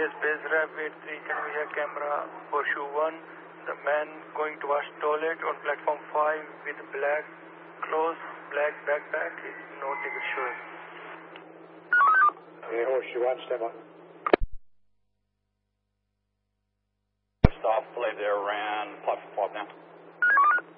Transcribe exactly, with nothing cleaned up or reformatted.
Yes, Base Rapid three, can we have camera for shoe one? The man going to wash toilet on platform five with black clothes, black backpack is not even sure. Yeah, horseshoe one, stand by. Stop, play there, ran, platform five now.